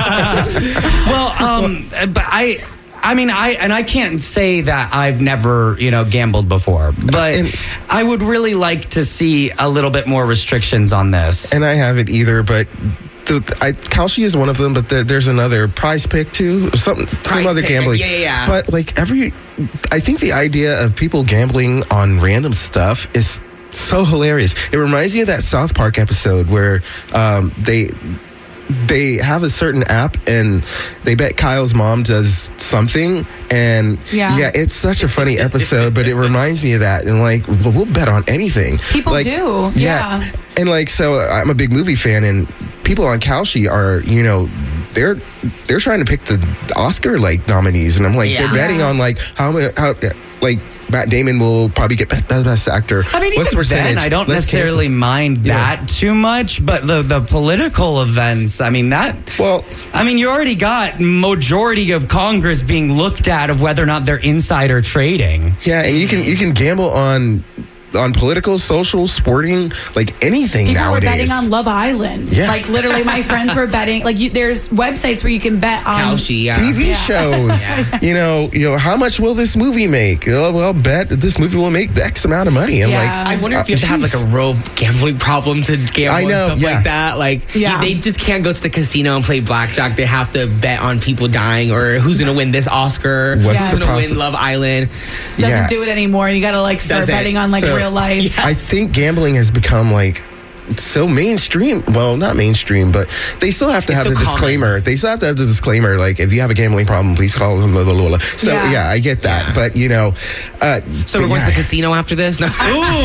Well, um, but I... I mean, I and I can't say that I've never, you know, gambled before, but And- I would really like to see a little bit more restrictions on this. And I haven't either, but the, I, Kalshi is one of them, but there, there's another Prize Pick too, something, some Prize other Pick, gambling. yeah, yeah, yeah. But like every, I think the idea of people gambling on random stuff is so hilarious. It reminds me of that South Park episode where um, they. They have a certain app and they bet Kyle's mom does something. And Yeah. yeah, it's such a funny episode, but it reminds me of that. And like, well, we'll bet on anything. People Like, do, yeah. And like, so I'm a big movie fan, and people on Kalshi are, you know, they're they're trying to pick the Oscar like nominees, and I'm like, Yeah. they're betting on like how many, how like Matt Damon will probably get best, best actor. I mean, What's the even percentage? then, I don't Let's necessarily cancel. mind Yeah. that too much, but the the political events, I mean, that. Well, I mean, you already got majority of Congress being looked at of whether or not they're insider trading. yeah, and you can you can gamble on on political, social, sporting, like anything People nowadays. were betting on Love Island. Yeah. Like literally, my friends were betting. Like you, there's websites where you can bet on. Kalshi, yeah. T V Yeah. shows. You know, you know, how much will this movie make? Oh, well, I'll bet this movie will make X amount of money. I'm Yeah. I like, wonder if you have to have like a geez. real gambling problem to gamble I know, and stuff yeah. like that. Like, Yeah. they just can't go to the casino and play blackjack. They have to bet on people dying or who's going to win this Oscar, What's who's the going to possi- win Love Island. Doesn't Yeah. do it anymore. You got to like start Doesn't. betting on like So- real life. Yeah. I think gambling has become like so mainstream. Well, not mainstream, but they still have to It's have so the common. disclaimer. They still have to have the disclaimer, like if you have a gambling problem, please call. Blah, blah, blah, blah. So Yeah. yeah. I get that, Yeah. but you know, uh, So but we're going to yeah, the casino after this? No.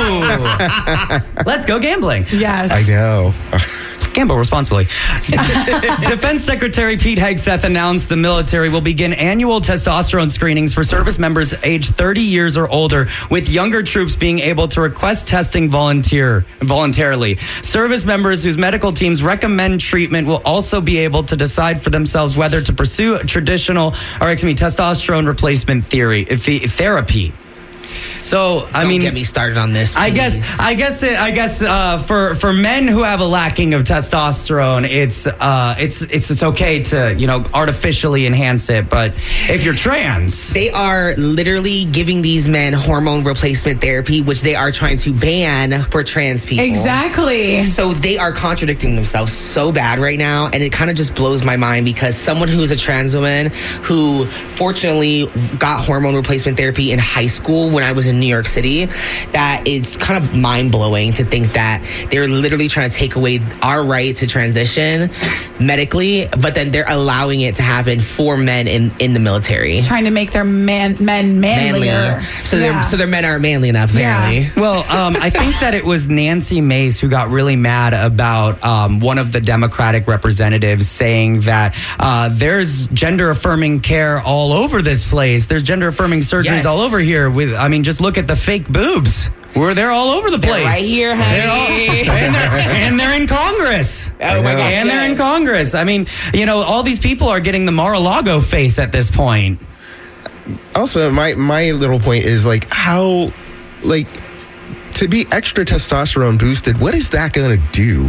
Ooh, let's go gambling. Yes. I know. Gamble responsibly. Defense Secretary Pete Hegseth announced the military will begin annual testosterone screenings for service members aged thirty years or older, with younger troops being able to request testing volunteer voluntarily. Service members whose medical teams recommend treatment will also be able to decide for themselves whether to pursue traditional, or excuse me, testosterone replacement theory th- therapy. So I Don't mean, get me started on this. I please. guess, I guess, it, I guess, uh, for for men who have a lacking of testosterone, it's uh, it's it's it's okay to, you know, artificially enhance it. But if you're trans, They are literally giving these men hormone replacement therapy, which they are trying to ban for trans people. Exactly. So they are contradicting themselves so bad right now, and it kind of just blows my mind because someone who is a trans woman who fortunately got hormone replacement therapy in high school when I was in New York City, that it's kind of mind blowing to think that they're literally trying to take away our right to transition medically, but then they're allowing it to happen for men in, in the military. Trying to make their man men manlier. So Yeah. their so their men aren't manly enough, apparently. Yeah. well, um, I think that it was Nancy Mace who got really mad about um, one of the Democratic representatives saying that uh, there's gender affirming care all over this place. There's gender affirming surgeries Yes. all over here. With, I mean, just look at the fake boobs. Where they're all over the They're place. right here, They're all- honey. and, they're, and they're in Congress. Oh my gosh, And they're in yes. Congress. I mean, you know, all these people are getting the Mar-a-Lago face at this point. Also, my my little point is like how, like, to be extra testosterone boosted. What is that going to do?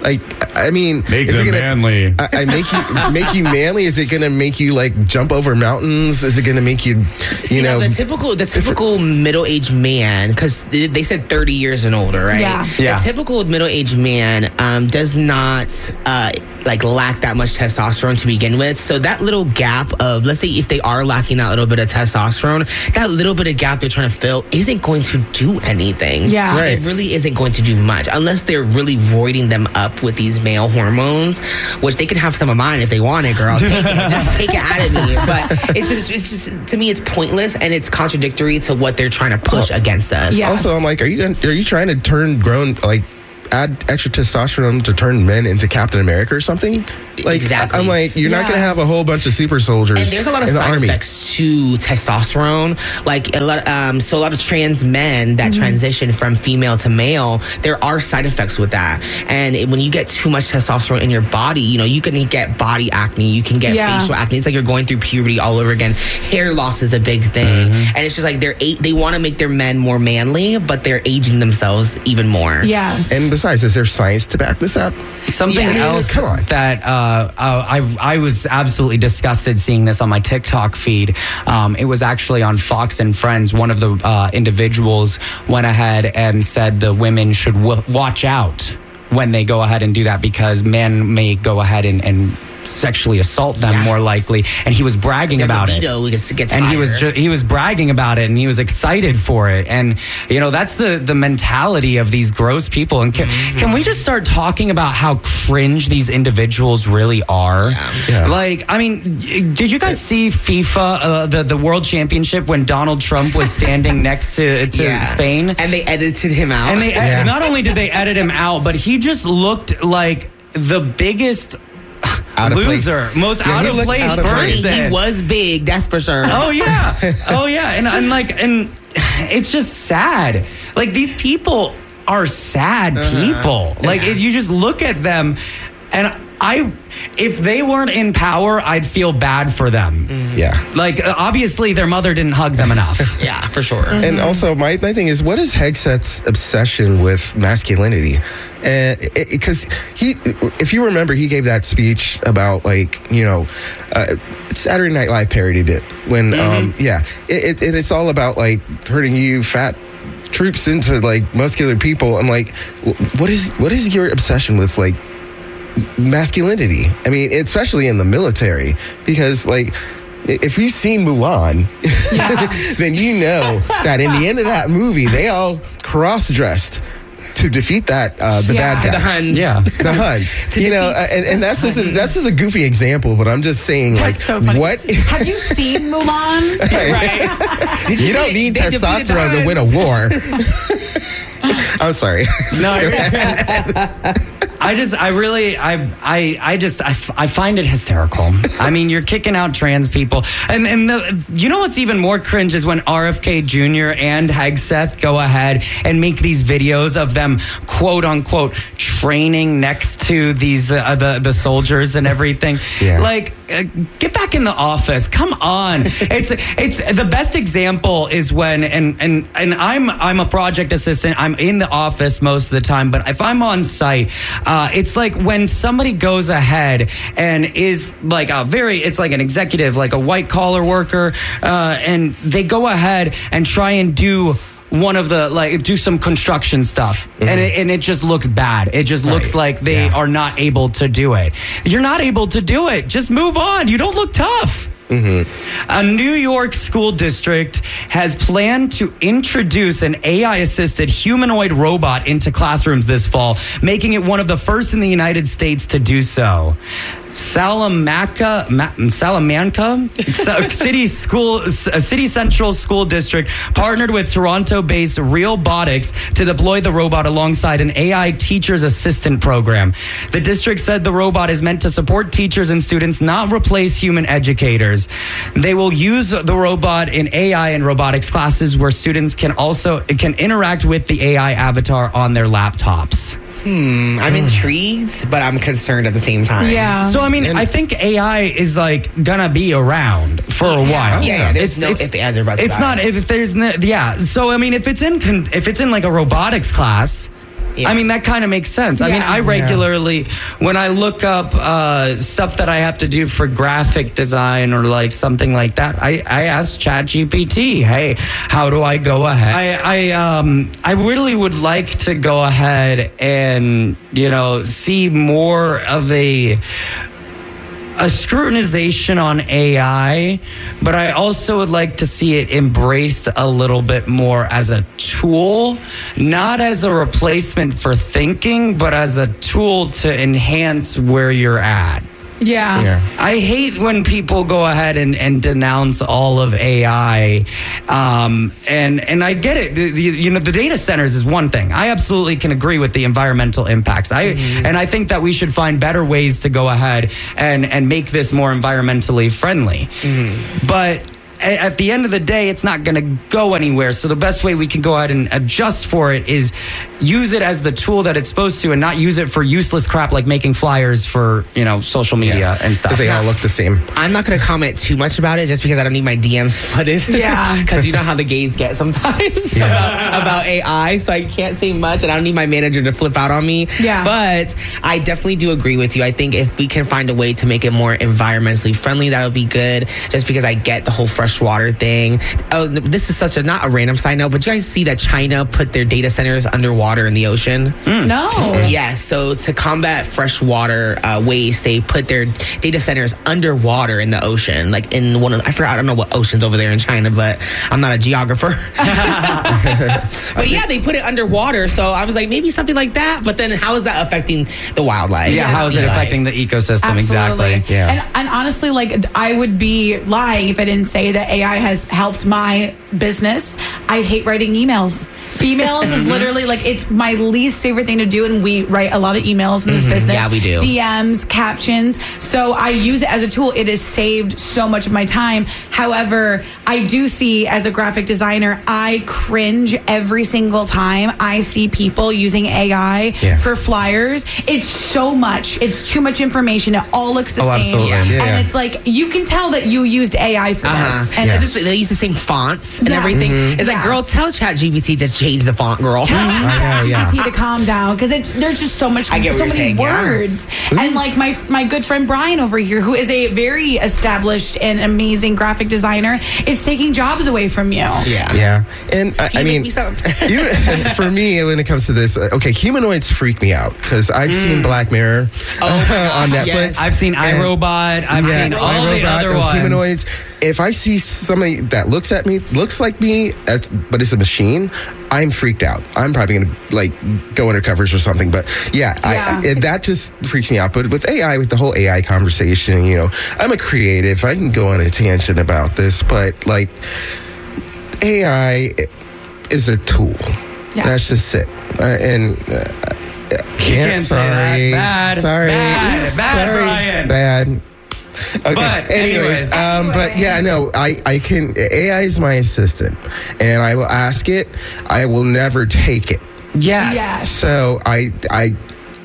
Like, I mean, Make is them it gonna, manly. I, I make you make you manly. Is it going to make you like jump over mountains? Is it going to make you, you See, know, now the typical the typical middle aged man, because they said thirty years and older, right? Yeah. Yeah. The typical middle aged man um, does not uh, like lack that much testosterone to begin with. So that little gap of, let's say, if they are lacking that little bit of testosterone, that little bit of gap they're trying to fill isn't going to do anything. Yeah. Right. It really isn't going to do much unless they're really roiding them up with these male hormones, which they can have some of mine if they want it, girl. Take it, just take it out of me. But it's just, it's just to me, it's pointless and it's contradictory to what they're trying to push well, against us. Yeah. Also, I'm like, are you gonna, are you trying to turn grown like add extra testosterone to turn men into Captain America or something? Like, exactly. I'm like, you're Yeah. not going to have a whole bunch of super soldiers. And there's a lot of in the side army. effects to testosterone. Like a lot, um, so a lot of trans men that Mm-hmm. transition from female to male, there are side effects with that. And it, when you get too much testosterone in your body, you know, you can get body acne, you can get Yeah. facial acne. It's like you're going through puberty all over again. Hair loss is a big thing, and it's just like they're a- they want to make their men more manly, but they're aging themselves even more. Yes. And besides, is there science to back this up? Something Yeah. else Come on. that uh, uh, I I was absolutely disgusted seeing this on my TikTok feed. Um, it was actually on Fox and Friends. One of the uh, individuals went ahead and said the women should w- watch out when they go ahead and do that because men may go ahead and, and sexually assault them Yeah. more likely. And he was bragging Their about it. libido gets, gets And he was higher. ju- he was bragging about it and he was excited for it. And you know, that's the the mentality of these gross people. And can, Mm-hmm. can we just start talking about how cringe these individuals really are? Yeah. Like, I mean, did you guys see FIFA, uh, the the World Championship, when Donald Trump was standing next to to Yeah. Spain? and they edited him out. And they Yeah. not only did they edit him out, but he just looked like the biggest Out of place. loser, most Yeah, out he of looked place out of place. person. he was big, that's for sure. Oh yeah, oh yeah, and and like and it's just sad. Like these people are sad people. Like Yeah. if you just look at them, and I, if they weren't in power, I'd feel bad for them. Yeah. Like uh, obviously their mother didn't hug them enough. Yeah, for sure. And also, my, my thing is, what is Hegseth's obsession with masculinity? And because he, if you remember, he gave that speech about like you know, uh, Saturday Night Live parodied it when, um, yeah, it, it, it's all about like hurting you, fat troops into like muscular people. I'm like, wh- what is what is your obsession with like masculinity? I mean, especially in the military, because like. If you've seen Mulan, then you know that in the end of that movie, they all cross-dressed to defeat that uh, the Yeah. bad guy. The Huns. Yeah. The Huns. you know, uh, and, and that's just a, that's just a goofy example, but I'm just saying, like, That's so funny. what? Have you seen Mulan? Right. you don't need they defeated the testosterone to win a war. I'm sorry. No, I just, I really, I, I, I just, I, f- I find it hysterical. I mean, you're kicking out trans people, and and the, you know what's even more cringe is when R F K Junior and Hegseth go ahead and make these videos of them, quote unquote, training next to these uh, the the soldiers and everything. Yeah. Like, uh, get back in the office. Come on. It's it's the best example is when and and and I'm I'm a project assistant. I'm in the office most of the time, but if I'm on site, uh, it's like when somebody goes ahead and is like a very, it's like an executive, like a white collar worker, uh, and they go ahead and try and do one of the like do some construction stuff and it, and it just looks bad. It just looks Right. like they Yeah. are not able to do it. You're not able to do it. Just move on. You don't look tough. A New York school district has planned to introduce an A I-assisted humanoid robot into classrooms this fall, making it one of the first in the United States to do so. Salamanca, Ma- Salamanca Sa- City School, uh, City Central School District partnered with Toronto-based Realbotics to deploy the robot alongside an A I teacher's assistant program. The district said the robot is meant to support teachers and students, not replace human educators. They will use the robot in A I and robotics classes where students can also can interact with the A I avatar on their laptops. Hmm, I'm intrigued, but I'm concerned at the same time. Yeah. So I mean, I think A I is like gonna be around for a while. Yeah, yeah, there's no if, ands, or buts It's about not it. if, if there's no, yeah. So I mean, if it's in con- if it's in like a robotics class, Yeah. I mean, that kind of makes sense. I mean, Yeah. I regularly, when I look up uh, stuff that I have to do for graphic design or like something like that, I, I ask ChatGPT, hey, how do I go ahead? I, I, um, I really would like to go ahead and, you know, see more of a a scrutinization on A I, but I also would like to see it embraced a little bit more as a tool, not as a replacement for thinking, but as a tool to enhance where you're at. Yeah. Yeah. I hate when people go ahead and, and denounce all of A I, um, and and I get it. The, the, you know, the data centers is one thing. I absolutely can agree with the environmental impacts. I Mm-hmm. and I think that we should find better ways to go ahead and and make this more environmentally friendly. Mm-hmm. But a- at the end of the day, it's not going to go anywhere. So the best way we can go ahead and adjust for it is use it as the tool that it's supposed to, and not use it for useless crap like making flyers for, you know, social media and stuff. Because they all look the same. I'm not going to comment too much about it just because I don't need my D Ms flooded. Yeah. Because you know how the gays get sometimes about, about A I. So I can't say much and I don't need my manager to flip out on me. Yeah. But I definitely do agree with you. I think if we can find a way to make it more environmentally friendly, that would be good. Just because I get the whole freshwater thing. Oh, this is such a, not a random side note, but you guys see that China put their data centers underwater in the ocean? No. Yes, so to combat freshwater uh, waste, they put their data centers underwater in the ocean, like in one of the, I forgot, I don't know what ocean's over there in China, but I'm not a geographer. But yeah, they put it underwater, so I was like, maybe something like that. But then, how is that affecting the wildlife? Yeah, how is it Sea life? affecting the ecosystem? Absolutely. Exactly. Yeah. And, and honestly, like, I would be lying if I didn't say that A I has helped my business. I hate writing emails. Emails is literally like, it's my least favorite thing to do, and we write a lot of emails in this business. Yeah, we do. D Ms, captions. So I use it as a tool. It has saved so much of my time. However, I do see, as a graphic designer, I cringe every single time I see people using A I Yeah. for flyers. It's so much. It's too much information. It all looks the Oh, same. absolutely. Yeah. Yeah. And it's like, you can tell that you used A I for Uh-huh. this. And And Yeah. it's just, they use the same fonts and Yes. everything. Mhm. It's like, Yes. girl, tell ChatGPT to change the font, girl. Tell I know, yeah. ChatGPT to calm down, because there's just so much, I get what so you're many saying, yeah. words. And like my my good friend Brian over here, who is a very established and amazing graphic designer, it's taking jobs away from you. Yeah. Yeah. And I, Can I you make mean, me some? you, for me, when it comes to this, uh, okay, humanoids freak me out because I've seen Black Mirror Oh, on Netflix. yes. I've seen And- iRobot. I've Yeah, seen all the iRobot other and ones. humanoids. If I see somebody that looks at me, looks like me, that's, but it's a machine, I'm freaked out. I'm probably going to like go under covers or something. But yeah, Yeah. I, I, that just freaks me out. But with A I, with the whole A I conversation, you know, I'm a creative. I can go on a tangent about this, but like A I is a tool. Yeah. That's just it. Uh, and uh, can't, can't say sorry, that. Bad. sorry, Bad. Bad, sorry, Brian. bad. Okay. But anyways, anyways. um, but Anyway. yeah, no, I, I can. A I is my assistant, and I will ask it. I will never take it. Yes. Yes. So I, I,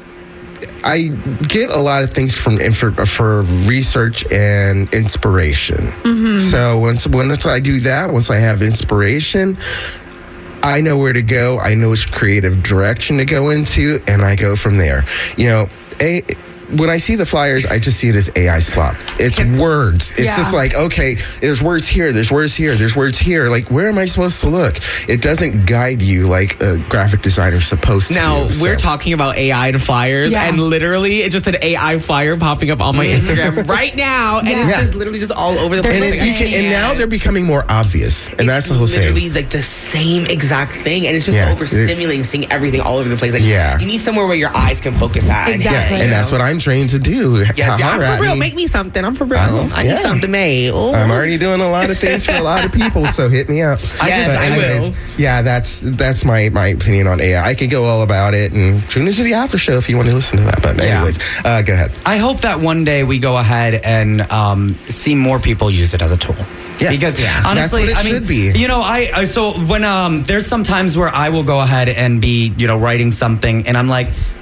I get a lot of things from info, for research and inspiration. So once once I do that, once I have inspiration, I know where to go. I know which creative direction to go into, and I go from there. You know, a. When I see the flyers, I just see it as A I slop. It's words. It's Yeah. just like, okay, there's words here, there's words here, there's words here. Like, where am I supposed to look? It doesn't guide you like a graphic designer's supposed to. Now, do, we're so. talking about A I and flyers, Yeah. and literally, it's just an A I flyer popping up on my Instagram right now, and it's Yeah. just literally just all over the They're place. And, Like, it, you I can, and can't. now they're becoming more obvious, and that's the whole literally thing. like the same exact thing, and it's just Yeah. overstimulating, seeing everything all over the place. Like, Yeah. you need somewhere where your eyes can focus at. Exactly. Yeah, you and that's what I'm trained to do. Yes, yeah, Holler I'm at for real. me. Make me something. I'm for real. Oh, I need yeah. something made. Oh. I'm already doing a lot of things for a lot of people, so hit me up. Yes, But I will. Yeah, that's that's my, my opinion on A I. I could go all about it and tune into the after show if you want to listen to that. But Yeah. anyways, uh, go ahead. I hope that one day we go ahead and um, see more people use it as a tool. Yeah. Because Yeah. honestly, That's what it I mean, should be. you know, I, I so when um, there's some times where I will go ahead and be, you know, writing something, and I'm like,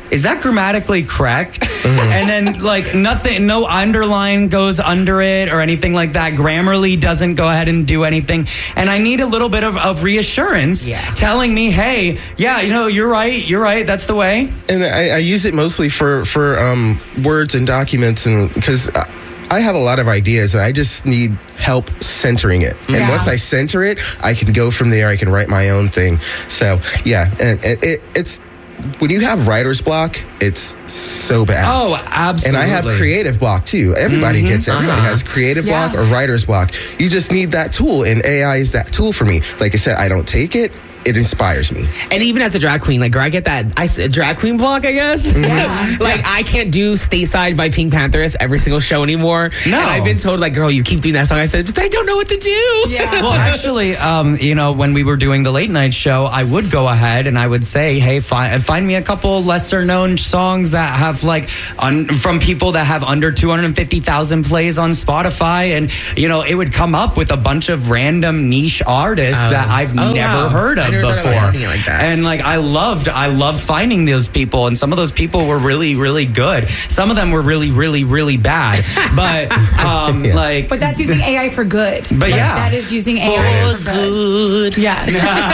is that grammatically correct? And then like nothing, no underline goes under it or anything like that. Grammarly doesn't go ahead and do anything. And I need a little bit of, of reassurance Yeah. telling me, hey, yeah, you know, you're right. You're right. That's the way. And I, I use it mostly for for um, words and documents, and because I have a lot of ideas, and I just need help centering it. And Yeah. once I center it, I can go from there. I can write my own thing. So yeah, and, and it, it's when you have writer's block, it's so bad. Oh, absolutely. And I have creative block too. Everybody Mm-hmm. gets it. Everybody Uh-huh. has creative Yeah. block or writer's block. You just need that tool, and A I is that tool for me. Like I said, I don't take it. It inspires me. And even as a drag queen, like, girl, I get that I, s- drag queen block, I guess. Yeah. Like, I can't do Stateside by Pink Panthers every single show anymore. No. And I've been told, like, girl, you keep doing that song. I said, but I don't know what to do. Yeah. Well, actually, um, you know, when we were doing the late night show, I would go ahead and I would say, hey, fi- find me a couple lesser known songs that have like un- from people that have under two hundred fifty thousand plays on Spotify. And, you know, it would come up with a bunch of random niche artists Oh. that I've Oh, never wow. heard I of never thought about before. using it like that. And like, I loved, I loved finding those people. And some of those people were really, really good. Some of them were really, really, really bad. But um, Yeah. like, But that's using A I for good. But Like, yeah. that is using A I for good. Good. Yes.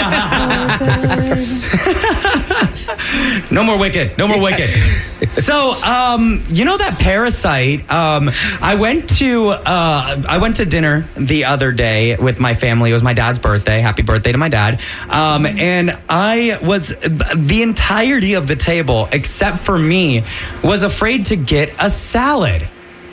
no more Wicked. No more Wicked. So, um, you know that Parasite? Um, I went to uh, I went to dinner the other day with my family. It was my dad's birthday. Happy birthday to my dad. Um, and I was the entirety of the table, except for me, was afraid to get a salad.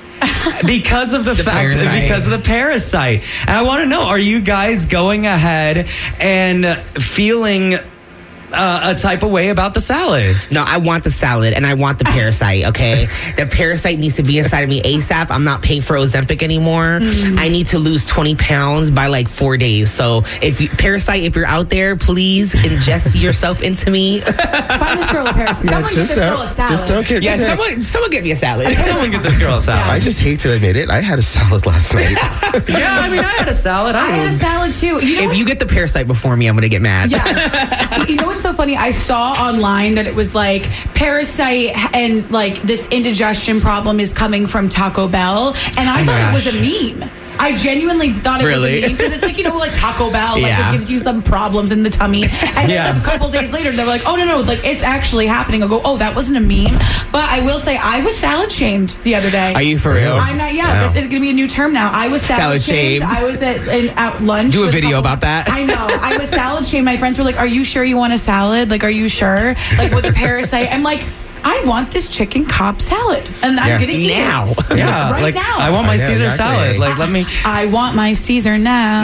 Because of the, The fact, Parasite. because of the Parasite. And I want to know, are you guys going ahead and feeling uh, a type of way about the salad? No, I want the salad and I want the Parasite, okay? The Parasite needs to be inside of me ASAP. I'm not paying for Ozempic anymore. I need to lose twenty pounds by like four days. So if you, Parasite, if you're out there, please ingest yourself into me. Find this girl a Parasite. Someone get this girl a don't, salad. just don't get Yeah, sick. someone, someone get me a salad. Someone get this girl a salad. I just hate to admit it. I had a salad last night. Yeah, I mean, I had a salad. I, I had a salad too. You know If you get the Parasite before me, I'm gonna get mad. Yes. You know what's so funny? I saw online that it was like Parasite and like this indigestion problem is coming from Taco Bell, and I thought it was a meme. I genuinely thought it Really? was a meme because it's like, you know, like Taco Bell, like Yeah. it gives you some problems in the tummy. And then Yeah. like a couple days later, they were like, oh, no, no, like it's actually happening. I'll go, oh, that wasn't a meme. But I will say I was salad shamed the other day. Are you for real? I'm not, yeah, Wow. this is going to be a new term now. I was salad, Salad shamed. shamed. I was at, in, at lunch. Do a with video couple- about that. I know. I was salad shamed. My friends were like, are you sure you want a salad? Like, are you sure? Like, with the Parasite. I'm like, I want this chicken Cobb salad. And I'm Yeah. going to eat Now. it. yeah, Right like now. I want my I know, Caesar exactly. salad. Like, let me. I want my Caesar now.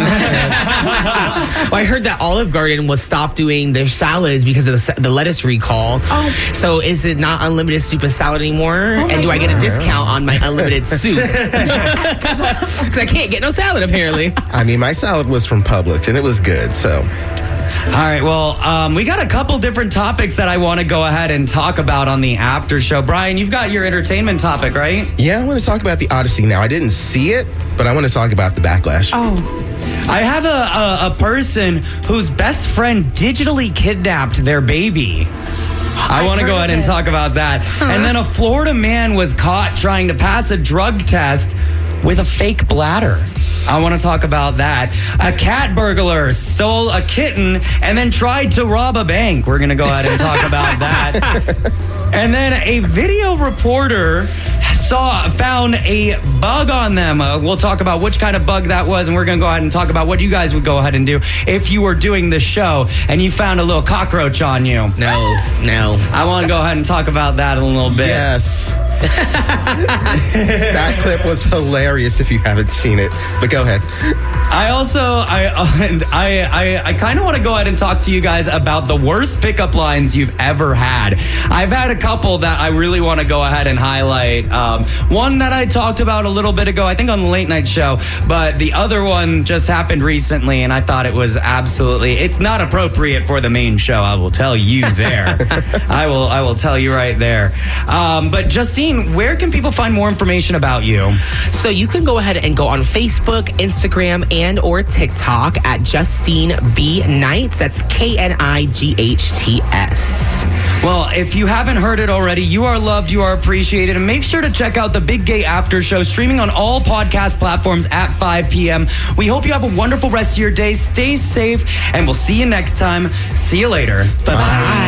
Well, I heard that Olive Garden was stopped doing their salads because of the, sa- the lettuce recall. Oh. So is it not unlimited soup and salad anymore? my and do I get a God. discount on my unlimited soup? Because I can't get no salad apparently. I mean, my salad was from Publix, and it was good. So All right, well, um, we got a couple different topics that I want to go ahead and talk about on the after show. Brian, you've got your entertainment topic, right? yeah, I want to talk about the Odyssey now. I didn't see it, but I want to talk about the backlash. Oh. I have a, a, a person whose best friend digitally kidnapped their baby. I want to heard go of ahead and this. talk about that. And then a Florida man was caught trying to pass a drug test with a fake bladder. I want to talk about that. A cat burglar stole a kitten and then tried to rob a bank. We're going to go ahead and talk about that. And then a video reporter saw found a bug on them. Uh, we'll talk about which kind of bug that was, and we're going to go ahead and talk about what you guys would go ahead and do if you were doing this show and you found a little cockroach on you. No, no. I want to go ahead and talk about that in a little bit. Yes. That clip was hilarious if you haven't seen it. But go ahead. I also I I I, I kind of want to go ahead and talk to you guys about the worst pickup lines you've ever had. I've had a couple that I really want to go ahead and highlight. Um, one that I talked about a little bit ago, I think on the late night show, but the other one just happened recently, and I thought it was absolutely. It's not appropriate for the main show. I will tell you there. I will I will tell you right there. Um, but Justine, where can people find more information about you? So you can go ahead and go on Facebook, Instagram, and or TikTok at Justine B Nights. That's K N I G H T S. Well, if you haven't heard it already, you are loved, you are appreciated, and make sure to check out the Big Gay After Show streaming on all podcast platforms at five p.m. We hope you have a wonderful rest of your day. Stay safe, and we'll see you next time. See you later. Bye-bye.